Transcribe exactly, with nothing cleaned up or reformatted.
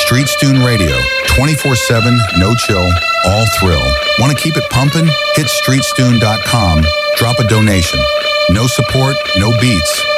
StreetStune Radio, twenty-four seven, no chill, all thrill. Want to keep it pumping? Hit streetstune dot com, drop a donation. No support, no beats.